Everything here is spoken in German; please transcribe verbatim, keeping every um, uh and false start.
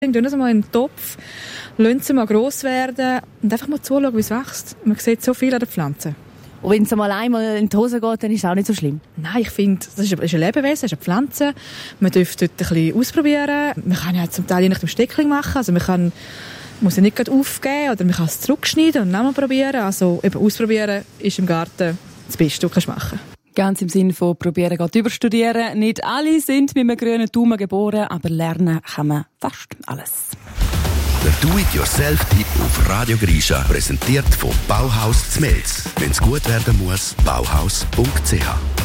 Tun das mal in den Topf, lassen sie mal gross werden und einfach mal zuschauen, wie es wächst. Man sieht so viel an den Pflanzen. Und wenn es mal einmal in die Hose geht, dann ist es auch nicht so schlimm? Nein, ich finde, das ist ein Lebewesen, das ist eine Pflanze. Man darf dort ein bisschen ausprobieren. Man kann ja zum Teil je nach dem Steckling machen. Also man kann, muss ja nicht gerade aufgeben oder man kann es zurückschneiden und nochmal probieren. Also eben ausprobieren ist im Garten das Beste, was du machen kannst. Ganz im Sinne von probieren geht überstudieren. Nicht alle sind mit einem grünen Daumen geboren, aber lernen kann man fast alles. Der Do-it-yourself-Tipp auf Radio Grisha, präsentiert von Bauhaus Zmelz. Wenn es gut werden muss, bauhaus punkt c h.